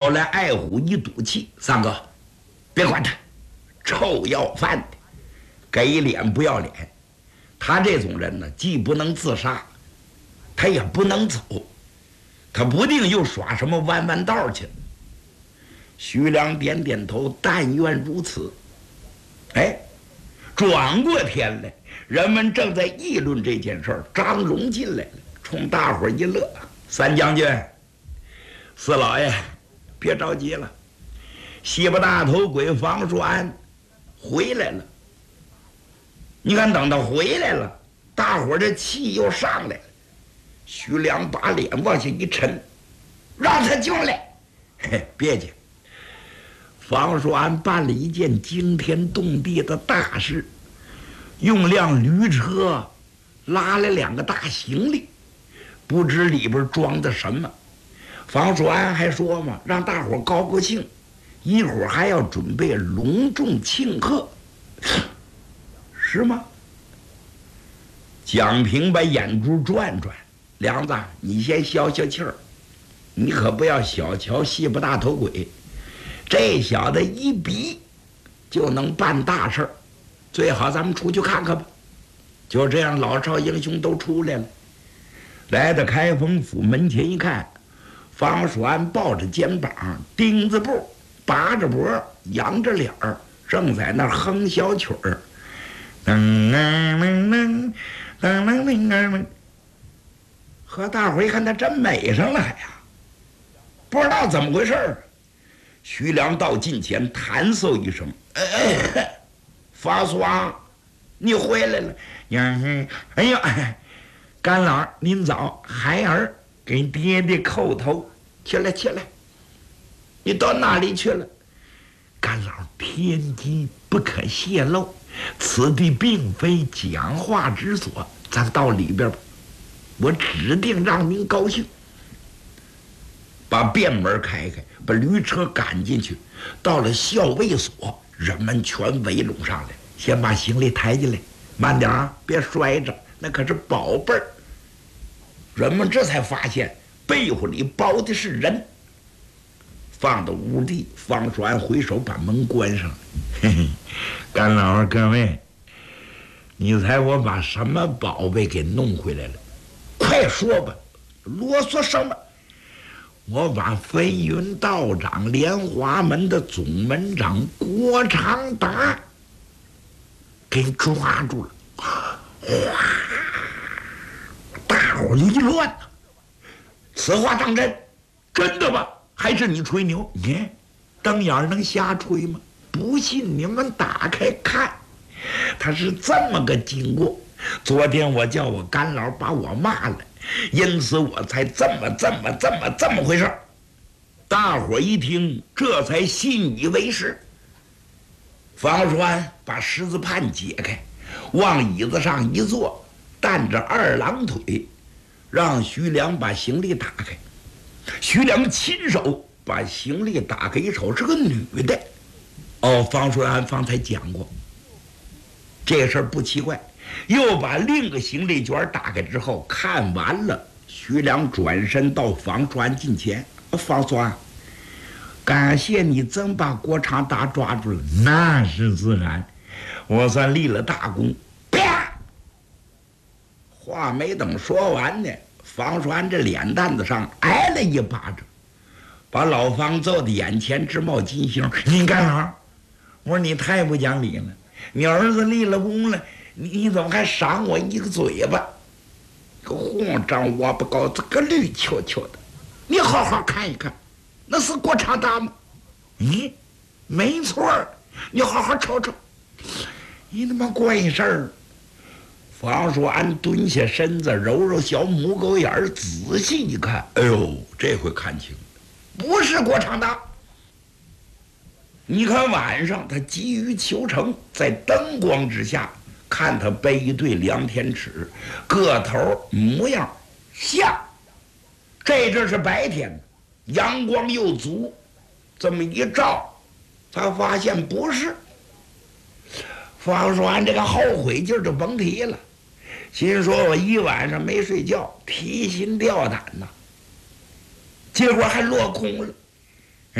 找来爱虎一赌气，三哥，别管他，臭要饭的，给脸不要脸。他这种人呢，既不能自杀，他也不能走，他不定又耍什么弯弯道去。徐良点点头，但愿如此。哎，转过天来，人们正在议论这件事儿，张龙进来了，冲大伙儿一乐：“三将军，四老爷，别着急了，西巴大头鬼房叔安回来了。你看，等他回来了，大伙儿这气又上来了。”徐良把脸往下一沉：“让他进来。”“嘿，别介。房叔安办了一件惊天动地的大事，用辆驴车拉了2个大行李，不知里边装的什么。房叔安还说嘛，让大伙高高兴，一会儿还要准备隆重庆贺。是吗？蒋平把眼珠转转：“梁子，你先消消气儿，你可不要小瞧西巴大头鬼，这小子一笔就能办大事儿，最好咱们出去看看吧。”就这样，老少英雄都出来了，来到开封府门前一看，方蜀安抱着肩膀，钉子步，拔着脖，扬着脸儿，正在那儿哼小曲儿。和大伙一看，他真美上了呀！不知道怎么回事儿。徐良到近前，弹嗽一声：“发爽，你回来了呀！哎呀，干老您早，孩儿给爹爹叩头。起来，起来，你到哪里去了？”干老，天机不可泄露，此地并非讲话之所，咱到里边吧。我指定让您高兴。把便门开开，把驴车赶进去，到了校尉所，人们全围拢上来，先把行李抬进来，慢点啊，别摔着，那可是宝贝儿。人们这才发现被窝里包的是人。放到屋地，方叔安回手把门关上了。嘿嘿，干老各位，你猜我把什么宝贝给弄回来了？快说吧，啰嗦什么？我把飞云道长莲华门的总门长郭长达给抓住了。哗！大伙一乱呐！此话当真？真的吧？还是你吹牛？你瞪眼能瞎吹吗？不信你们打开看，他是这么个经过。昨天我叫我干老把我骂了，因此我才这么回事。大伙一听，这才信以为是。方叔安把十字判解开，往椅子上一坐，担着2郎腿，让徐良把行李打开。徐良亲手把行李打开，一瞅是个女的。方叔安方才讲过，这事儿不奇怪。又把另一个行李卷打开之后，看完了，徐良转身到方叔安近前：“方叔安，感谢你真把郭长达抓住了。”“那是自然，我算立了大功。”啪！话没等说完呢，方叔安这脸蛋子上挨了一巴掌，把老方揍的眼前直冒金星。“你干啥？”我说：“你太不讲理了！你儿子立了功了，你怎么还赏我一个嘴巴？个慌张我不高，这个绿球球的，你好好看一看，那是郭长达吗？”“咦，没错，你好好瞅瞅，你他妈怪事儿！”方叔安蹲下身子，揉揉小母狗眼儿，仔细一看，哎呦，这回看清了，不是郭长达。你看晚上他急于求成，在灯光之下看他背一对量天尺，个头模样像。这阵是白天，阳光又足，这么一照，他发现不是。方叔安这个后悔劲儿就甭提了，心说我一晚上没睡觉，提心吊胆呐，结果还落空了。